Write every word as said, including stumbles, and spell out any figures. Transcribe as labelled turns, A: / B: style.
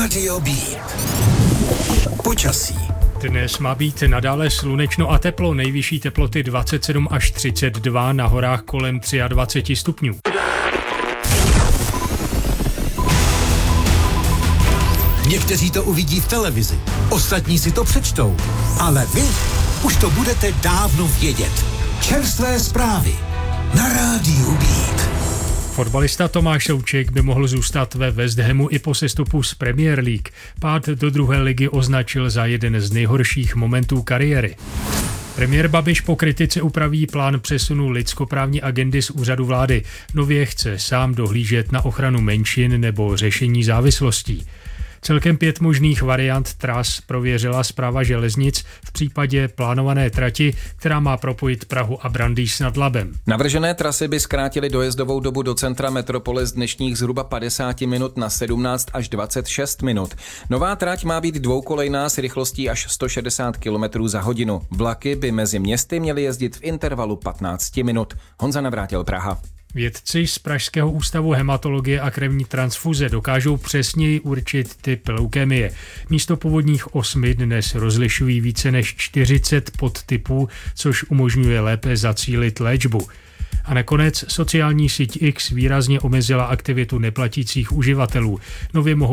A: Rádio B. Počasí.
B: Dnes má být nadále slunečno a teplo, nejvyšší teploty dvacet sedm až třicet dva, na horách kolem dvacet tři stupňů.
A: Někteří to uvidí v televizi, ostatní si to přečtou, ale vy už to budete dávno vědět. Čerstvé zprávy na Rádiu Beat.
B: Fotbalista Tomáš Souček by mohl zůstat ve West Hamu i po sestupu z Premier League. Pád do druhé ligy označil za jeden z nejhorších momentů kariéry. Premiér Babiš po kritice upraví plán přesunu lidskoprávní agendy z úřadu vlády. Nově chce sám dohlížet na ochranu menšin nebo řešení závislostí. Celkem pět možných variant tras prověřila Správa železnic v případě plánované trati, která má propojit Prahu a Brandýs nad Labem.
C: Navržené trasy by zkrátily dojezdovou dobu do centra metropole z dnešních zhruba padesát minut na sedmnáct až dvacet šest minut. Nová trať má být dvoukolejná s rychlostí až sto šedesát kilometrů za hodinu. Vlaky by mezi městy měly jezdit v intervalu patnáct minut. Honza Navrátil, Praha.
B: Vědci z Pražského ústavu hematologie a krevní transfuze dokážou přesněji určit typ leukémie. Místo původních osmi dnes rozlišují více než čtyřicet podtypů, což umožňuje lépe zacílit léčbu. A nakonec sociální síť X výrazně omezila aktivitu neplatících uživatelů. Nově mohou